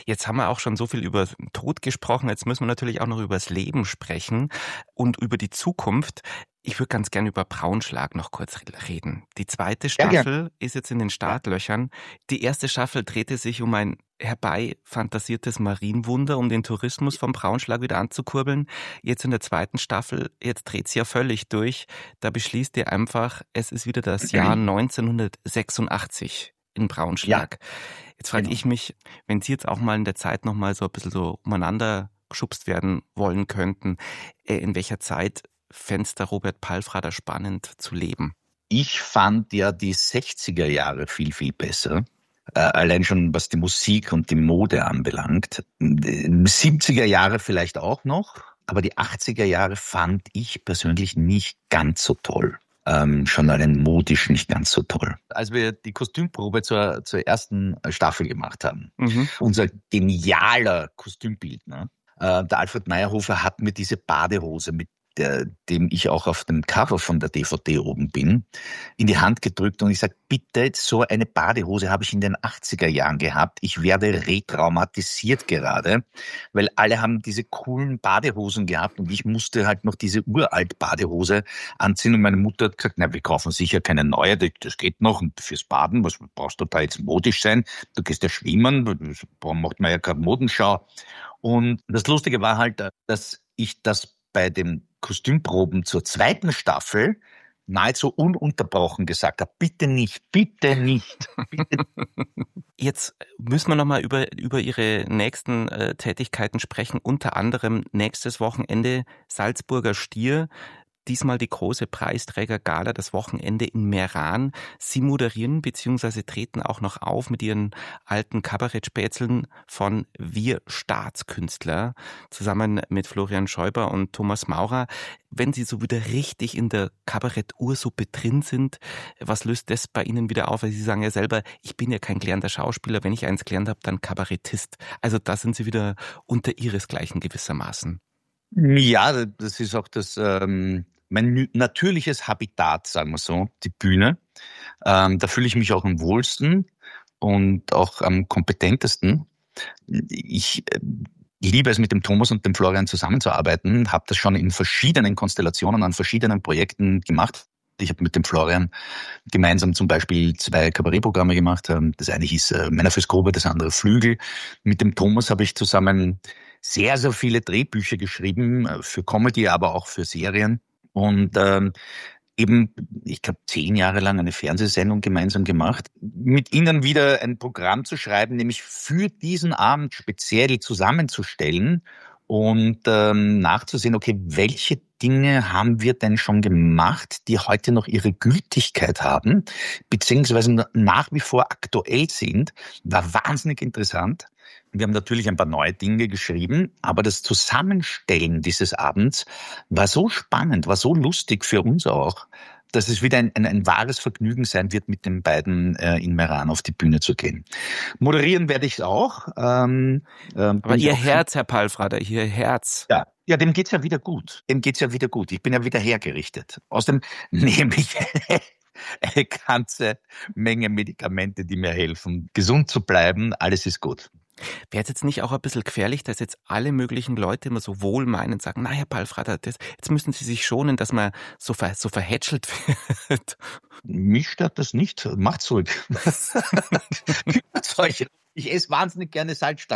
Jetzt haben wir auch schon so viel über Tod gesprochen, jetzt müssen wir natürlich auch noch über das Leben sprechen und über die Zukunft. Ich würde ganz gerne über Braunschlag noch kurz reden. Die zweite Ja, gern. Staffel ist jetzt in den Startlöchern. Die erste Staffel drehte sich um ein herbeifantasiertes Marienwunder, um den Tourismus vom Braunschlag wieder anzukurbeln. Jetzt in der zweiten Staffel, jetzt dreht sie ja völlig durch. Da beschließt ihr einfach, es ist wieder das Jahr 1986 in Braunschlag. Jetzt frage ich mich, wenn Sie jetzt auch mal in der Zeit noch mal so ein bisschen so umeinander geschubst werden wollen könnten, in welcher Zeit fänd's der Robert Palfrader spannend zu leben? Ich fand ja die 60er Jahre viel, viel besser. Allein schon was die Musik und die Mode anbelangt. 70er Jahre vielleicht auch noch, aber die 80er Jahre fand ich persönlich nicht ganz so toll. Schon allein modisch nicht ganz so toll. Als wir die Kostümprobe zur ersten Staffel gemacht haben, unser genialer Kostümbildner, der Alfred Meyerhofer, hat mir diese Badehose, mit dem ich auch auf dem Cover von der DVD oben bin, in die Hand gedrückt und ich sage, bitte, so eine Badehose habe ich in den 80er Jahren gehabt. Ich werde retraumatisiert gerade, weil alle haben diese coolen Badehosen gehabt und ich musste halt noch diese uralt Badehose anziehen und meine Mutter hat gesagt, na, wir kaufen sicher keine neue, das geht noch und fürs Baden, was brauchst du da jetzt modisch sein? Du gehst ja schwimmen, macht man ja gerade Modenschau. Und das Lustige war halt, dass ich das bei den Kostümproben zur zweiten Staffel nahezu ununterbrochen gesagt habe, bitte nicht, bitte nicht. Bitte. Jetzt müssen wir nochmal über Ihre nächsten Tätigkeiten sprechen, unter anderem nächstes Wochenende Salzburger Stier. Diesmal die große Preisträgergala, das Wochenende in Meran. Sie moderieren bzw. treten auch noch auf mit Ihren alten Kabarettspätzeln von Wir Staatskünstler zusammen mit Florian Schäuber und Thomas Maurer. Wenn Sie so wieder richtig in der Kabarett-Ursuppe drin sind, was löst das bei Ihnen wieder auf? Weil Sie sagen ja selber, ich bin ja kein gelernter Schauspieler, wenn ich eins gelernt habe, dann Kabarettist. Also da sind Sie wieder unter Ihresgleichen gewissermaßen. Ja, das ist auch mein natürliches Habitat, sagen wir so, die Bühne. Da fühle ich mich auch am wohlsten und auch am kompetentesten. Ich liebe es, mit dem Thomas und dem Florian zusammenzuarbeiten, habe das schon in verschiedenen Konstellationen, an verschiedenen Projekten gemacht. Ich habe mit dem Florian gemeinsam zum Beispiel 2 Kabarettprogramme gemacht. Das eine hieß Männer fürs Grobe, das andere Flügel. Mit dem Thomas habe ich zusammen sehr, sehr viele Drehbücher geschrieben, für Comedy, aber auch für Serien. Und eben, ich glaube, 10 Jahre lang eine Fernsehsendung gemeinsam gemacht. Mit ihnen wieder ein Programm zu schreiben, nämlich für diesen Abend speziell zusammenzustellen und nachzusehen, okay, welche Dinge haben wir denn schon gemacht, die heute noch ihre Gültigkeit haben, beziehungsweise nach wie vor aktuell sind, war wahnsinnig interessant. Wir haben natürlich ein paar neue Dinge geschrieben, aber das Zusammenstellen dieses Abends war so spannend, war so lustig für uns auch, dass es wieder ein wahres Vergnügen sein wird, mit den beiden in Meran auf die Bühne zu gehen. Moderieren werde ich es auch. Aber Ihr Herz, Herr Palfrader, Ihr Herz. Ja, dem geht's ja wieder gut. Ich bin ja wieder hergerichtet. Außerdem nehme ich eine ganze Menge Medikamente, die mir helfen, gesund zu bleiben. Alles ist gut. Wäre es jetzt nicht auch ein bisschen gefährlich, dass jetzt alle möglichen Leute immer so wohlmeinend sagen, na Herr Palfrader, jetzt müssen Sie sich schonen, dass man so verhätschelt wird? Mich stört das nicht. Macht's ruhig. Ich esse wahnsinnig gerne Salzstangen.